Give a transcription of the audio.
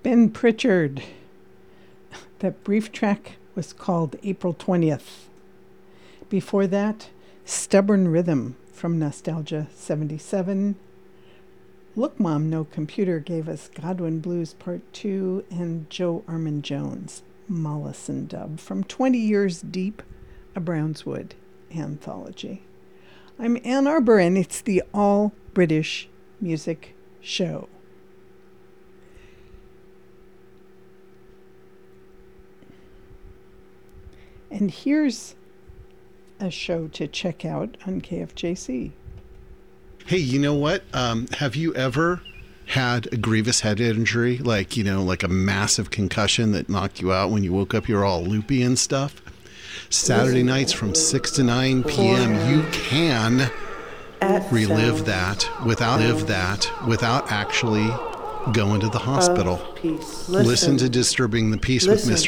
Ben Pritchard. That brief track was called April 20th. Before that, Stubborn Rhythm from Nostalgia 77. Look Mom, No Computer gave us Godwin Blues Part 2 and Joe Armon-Jones, Mollison Dub from 20 Years Deep, a Brownswood anthology. I'm Ann Arbor and it's the All British Music Show. And here's a show to check out on KFJC. Hey, you know what? Have you ever had a grievous head injury? Like a massive concussion that knocked you out when you woke up, you're all loopy and stuff? Saturday nights from 6 to 9 p.m., you can relive that without actually going to the hospital. Listen to Disturbing the Peace with Mr.